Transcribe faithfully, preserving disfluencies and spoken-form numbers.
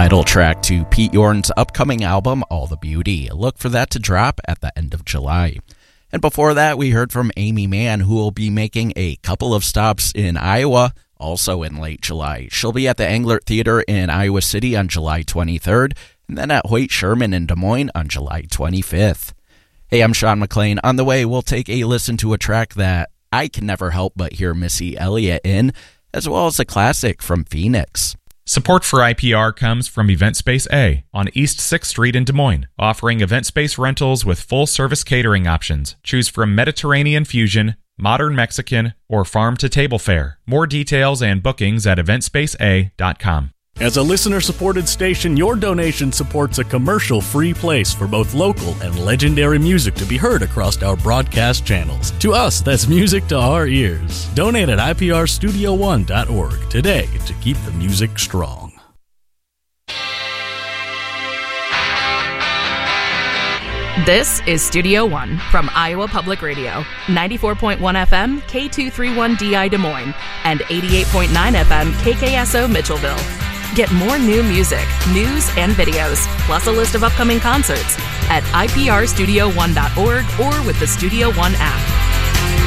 title track to Pete Yorn's upcoming album, All the Beauty. Look for that to drop at the end of July. And before that, we heard from Amy Mann, who will be making a couple of stops in Iowa, also in late July. She'll be at the Englert Theater in Iowa City on July twenty-third, and then at Hoyt Sherman in Des Moines on July twenty-fifth. Hey, I'm Sean McLean. On the way, we'll take a listen to a track that I can never help but hear Missy Elliott in, as well as a classic from Phoenix. Support for I P R comes from Event Space A on East sixth Street in Des Moines, offering event space rentals with full-service catering options. Choose from Mediterranean fusion, modern Mexican, or farm-to-table fare. More details and bookings at event space a dot com. As a listener-supported station, your donation supports a commercial-free place for both local and legendary music to be heard across our broadcast channels. To us, that's music to our ears. Donate at I P R studio one dot org today to keep the music strong. This is Studio One from Iowa Public Radio, ninety-four point one F M, K two thirty-one D I Des Moines, and eighty-eight point nine F M, K K S O Mitchellville. Get more new music, news, and videos, plus a list of upcoming concerts at I P R studio one dot org or with the Studio One app.